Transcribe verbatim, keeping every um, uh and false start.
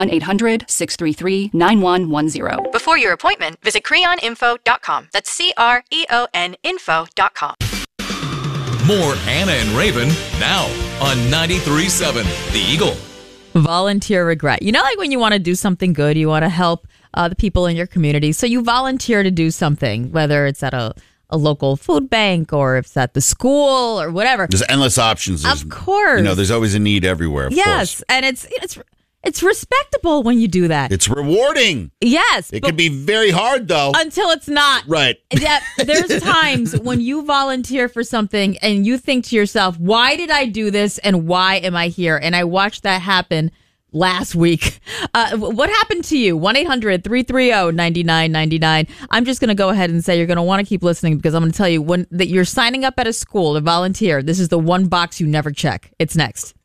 one eight hundred six three three nine one one zero. Before your appointment, visit creon info dot com. That's C R E O N info dot com. More Hannah and Raven now on ninety-three point seven The Eagle. Volunteer regret. You know, like when you want to do something good, you want to help uh, the people in your community. So you volunteer to do something, whether it's at a, a local food bank or if it's at the school or whatever. There's endless options. There's, of course. You know, there's always a need everywhere. Of yes. course. And it's it's it's respectable when you do that. It's rewarding. Yes. It can be very hard, though. Until it's not. Right. Yeah, there's times when you volunteer for something and you think to yourself, why did I do this and why am I here? And I watched that happen last week. Uh, what happened to you? one eight hundred three three zero nine nine nine nine. I'm just going to go ahead and say you're going to want to keep listening because I'm going to tell you when that you're signing up at a school to volunteer. This is the one box you never check. It's next.